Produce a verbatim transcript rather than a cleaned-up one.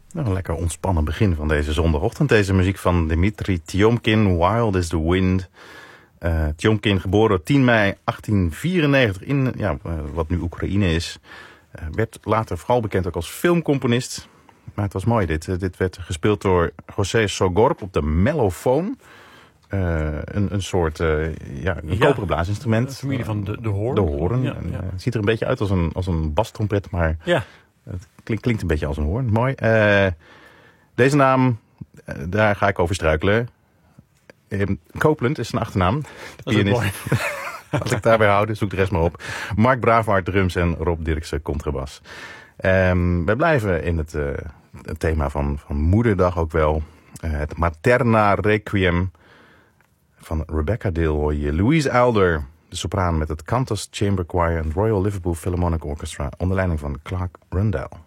Nou, een lekker ontspannen begin van deze zondagochtend. Deze muziek van Dmitri Tiomkin, Wild is the Wind. Uh, Tiomkin, geboren tien mei achttien vierennegentig in ja, uh, wat nu Oekraïne is. Uh, werd later vooral bekend ook als filmcomponist. Maar het was mooi dit. Uh, dit werd gespeeld door José Sogorb op de mellofoon. Uh, een, een soort uh, ja, een ja, koperen blaasinstrument. De familie van de, de hoorn. De hoorn. Ja, ja. Uh, het ziet er een beetje uit als een, als een bastrompet, maar ja. het klinkt, klinkt een beetje als een hoorn. Mooi. Uh, deze naam, uh, daar ga ik over struikelen. Uh, Copeland is zijn achternaam. De Dat is mooi. Als ik daarbij hou, zoek de rest maar op. Mark Bravaert drums en Rob Dirksen contrabas. Um, wij blijven in het, uh, het thema van, van Moederdag ook wel. Uh, het Materna Requiem van Rebecca Dill hoor je. Louise Elder, de sopraan met het Cantus Chamber Choir en Royal Liverpool Philharmonic Orchestra onder leiding van Clark Rundell.